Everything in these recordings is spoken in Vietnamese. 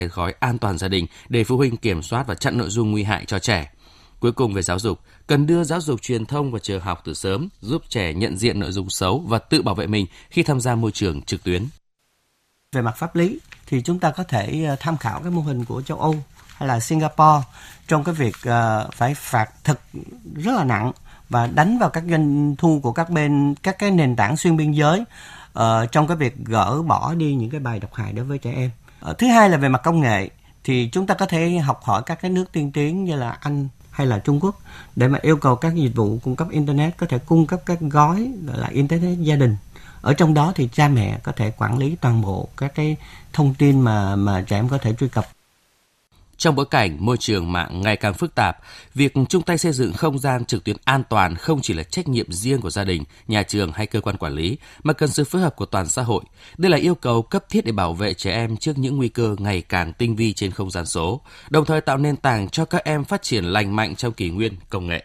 gói an toàn gia đình để phụ huynh kiểm soát và chặn nội dung nguy hại cho trẻ. Cuối cùng về giáo dục, cần đưa giáo dục truyền thông vào trường học từ sớm, giúp trẻ nhận diện nội dung xấu và tự bảo vệ mình khi tham gia môi trường trực tuyến. Về mặt pháp lý thì chúng ta có thể tham khảo cái mô hình của châu Âu hay là Singapore trong cái việc phải phạt thật rất là nặng và đánh vào các doanh thu của các cái nền tảng xuyên biên giới trong cái việc gỡ bỏ đi những cái bài độc hại đối với trẻ em. Thứ hai là về mặt công nghệ thì chúng ta có thể học hỏi các cái nước tiên tiến như là Anh hay là Trung Quốc để mà yêu cầu các dịch vụ cung cấp Internet có thể cung cấp các gói gọi là Internet gia đình. Ở trong đó thì cha mẹ có thể quản lý toàn bộ các cái thông tin mà trẻ em có thể truy cập. Trong bối cảnh môi trường mạng ngày càng phức tạp, việc chung tay xây dựng không gian trực tuyến an toàn không chỉ là trách nhiệm riêng của gia đình, nhà trường hay cơ quan quản lý, mà cần sự phối hợp của toàn xã hội. Đây là yêu cầu cấp thiết để bảo vệ trẻ em trước những nguy cơ ngày càng tinh vi trên không gian số, đồng thời tạo nền tảng cho các em phát triển lành mạnh trong kỷ nguyên công nghệ.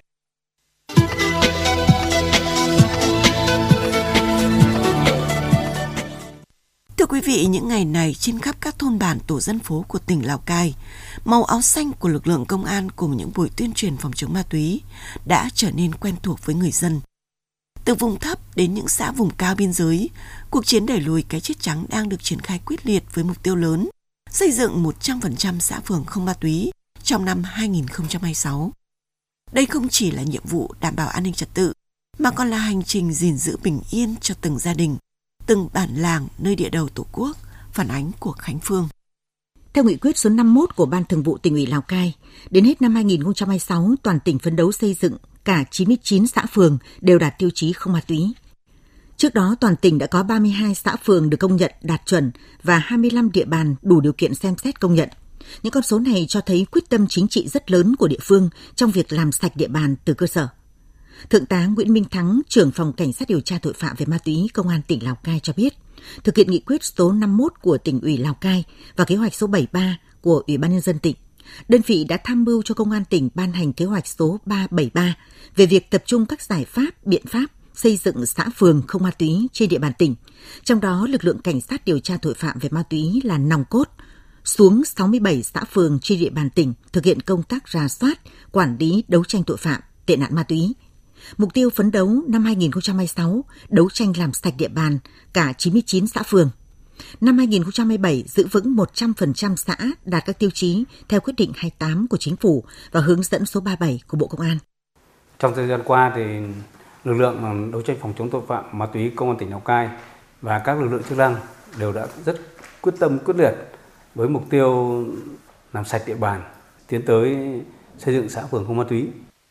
Thưa quý vị, những ngày này trên khắp các thôn bản tổ dân phố của tỉnh Lào Cai, màu áo xanh của lực lượng công an cùng những buổi tuyên truyền phòng chống ma túy đã trở nên quen thuộc với người dân. Từ vùng thấp đến những xã vùng cao biên giới, cuộc chiến đẩy lùi cái chết trắng đang được triển khai quyết liệt với mục tiêu lớn, xây dựng 100% xã phường không ma túy trong năm 2026. Đây không chỉ là nhiệm vụ đảm bảo an ninh trật tự, mà còn là hành trình gìn giữ bình yên cho từng gia đình, từng bản làng nơi địa đầu Tổ quốc, phản ánh của Khánh Phương. Theo nghị quyết số 51 của Ban Thường vụ Tỉnh ủy Lào Cai, đến hết năm 2026, toàn tỉnh phấn đấu xây dựng cả 99 xã phường đều đạt tiêu chí không ma túy. Trước đó, toàn tỉnh đã có 32 xã phường được công nhận đạt chuẩn và 25 địa bàn đủ điều kiện xem xét công nhận. Những con số này cho thấy quyết tâm chính trị rất lớn của địa phương trong việc làm sạch địa bàn từ cơ sở. Thượng tá Nguyễn Minh Thắng, trưởng phòng Cảnh sát điều tra tội phạm về ma túy Công an tỉnh Lào Cai cho biết, thực hiện nghị quyết số 51 của tỉnh ủy Lào Cai và kế hoạch số 73 của Ủy ban Nhân dân tỉnh, đơn vị đã tham mưu cho Công an tỉnh ban hành kế hoạch số 373 về việc tập trung các giải pháp, biện pháp xây dựng xã phường không ma túy trên địa bàn tỉnh. Trong đó, lực lượng Cảnh sát điều tra tội phạm về ma túy là nòng cốt, xuống 67 xã phường trên địa bàn tỉnh thực hiện công tác rà soát, quản lý, đấu tranh tội phạm, tệ nạn ma túy. Mục tiêu phấn đấu năm 2026, đấu tranh làm sạch địa bàn cả 99 xã phường. Năm 2027, giữ vững 100% xã đạt các tiêu chí theo quyết định 28 của Chính phủ và hướng dẫn số 37 của Bộ Công an. Trong thời gian qua, thì lực lượng đấu tranh phòng chống tội phạm ma túy Công an tỉnh Lào Cai và các lực lượng chức năng đều đã rất quyết tâm, quyết liệt với mục tiêu làm sạch địa bàn, tiến tới xây dựng xã phường không ma túy.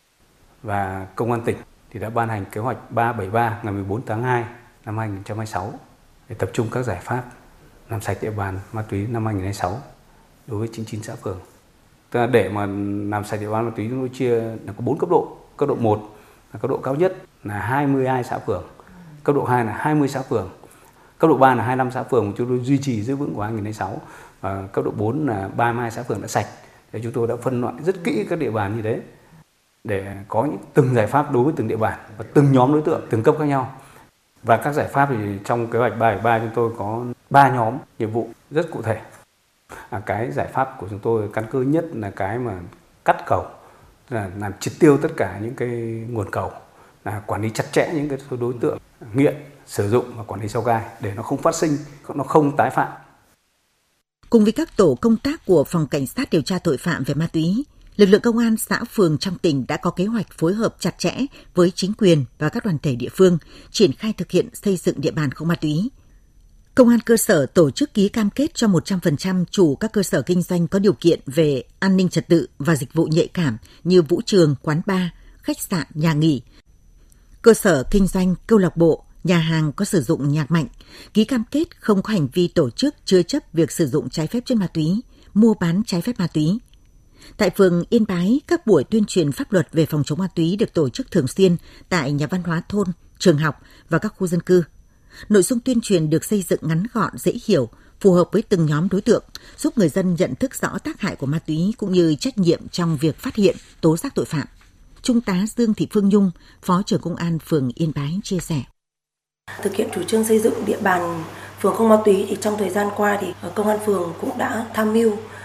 Và Công an tỉnh thì đã ban hành kế hoạch 373 ngày 14 tháng 2 năm 2026 để tập trung các giải pháp làm sạch địa bàn ma túy năm 2026 đối với 99 xã phường. Tức là để mà làm sạch địa bàn ma túy chúng tôi chia là có 4 cấp độ. Cấp độ 1 là cấp độ cao nhất là 22 xã phường. Cấp độ 2 là 20 xã phường. Cấp độ 3 là 25 xã phường chúng tôi duy trì giữ vững của 2006. Và cấp độ 4 là 32 xã phường đã sạch. Thì chúng tôi đã phân loại rất kỹ các địa bàn như thế, để có những từng giải pháp đối với từng địa bàn và từng nhóm đối tượng, từng cấp khác nhau. Và các giải pháp thì trong kế hoạch 373 chúng tôi có 3 nhóm nhiệm vụ rất cụ thể. Cái giải pháp của chúng tôi căn cơ nhất là cái mà cắt cầu, là làm triệt tiêu tất cả những cái nguồn cầu, là quản lý chặt chẽ những cái đối tượng nghiện, sử dụng và quản lý sau cai để nó không phát sinh, nó không tái phạm. Cùng với các tổ công tác của Phòng Cảnh sát điều tra tội phạm về ma túy, lực lượng công an xã phường trong tỉnh đã có kế hoạch phối hợp chặt chẽ với chính quyền và các đoàn thể địa phương triển khai thực hiện xây dựng địa bàn không ma túy. Công an cơ sở tổ chức ký cam kết cho 100% chủ các cơ sở kinh doanh có điều kiện về an ninh trật tự và dịch vụ nhạy cảm như vũ trường, quán bar, khách sạn, nhà nghỉ. Cơ sở kinh doanh, câu lạc bộ, nhà hàng có sử dụng nhạc mạnh, ký cam kết không có hành vi tổ chức chứa chấp việc sử dụng trái phép chất ma túy, mua bán trái phép ma túy. Tại phường Yên Bái, các buổi tuyên truyền pháp luật về phòng chống ma túy được tổ chức thường xuyên tại nhà văn hóa thôn, trường học và các khu dân cư. Nội dung tuyên truyền được xây dựng ngắn gọn, dễ hiểu, phù hợp với từng nhóm đối tượng, giúp người dân nhận thức rõ tác hại của ma túy cũng như trách nhiệm trong việc phát hiện, tố giác tội phạm. Trung tá Dương Thị Phương Nhung, Phó trưởng Công an phường Yên Bái chia sẻ. Thực hiện chủ trương xây dựng địa bàn phường không ma túy thì trong thời gian qua thì công an phường cũng đã tham mưu